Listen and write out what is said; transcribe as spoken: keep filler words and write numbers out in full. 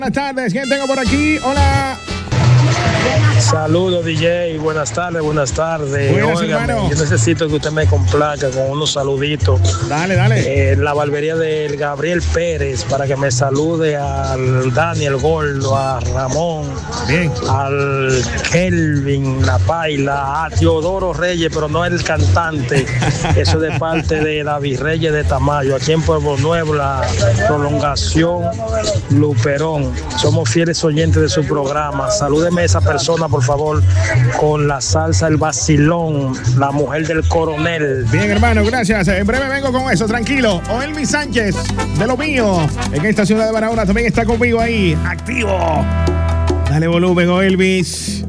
Buenas tardes, ¿quién tengo por aquí? Hola. Saludos, D J. Buenas tardes, buenas tardes. Buenas, Óigame, hermano. yo necesito que usted me complaca con unos saluditos. Dale, dale. Eh, la barbería del Gabriel Pérez, para que me salude al Daniel Gordo, a Ramón, Bien. al Kelvin, la Paila, a Teodoro Reyes, pero no el cantante. Eso es de parte de David Reyes de Tamayo, aquí en Pueblo Nuevo, la prolongación Luperón. Somos fieles oyentes de su programa. Salúdeme a esa persona, por favor, con la salsa El Vacilón, la mujer del coronel. Bien, hermano, gracias. En breve vengo con eso, tranquilo. Oelmi Sánchez, de lo mío, en esta ciudad de Barahona, también está conmigo ahí, activo. Dale volumen, Oelvis.